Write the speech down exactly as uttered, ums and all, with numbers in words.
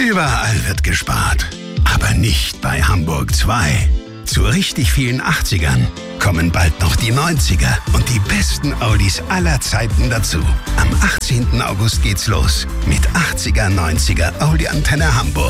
Überall wird gespart. Aber nicht bei Hamburg zwei. Zu richtig vielen achtzigern kommen bald noch die neunziger und die besten Audis aller Zeiten dazu. Am achtzehnten August geht's los mit achtziger, neunziger Audi Antenne Hamburg.